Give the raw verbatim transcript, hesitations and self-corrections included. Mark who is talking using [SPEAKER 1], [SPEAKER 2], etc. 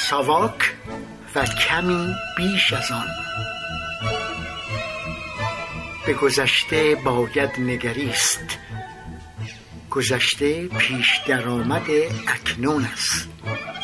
[SPEAKER 1] مساواک و کمی بیش از آن. به گذشته باید نگریست، گذشته پیش درآمد اکنون است.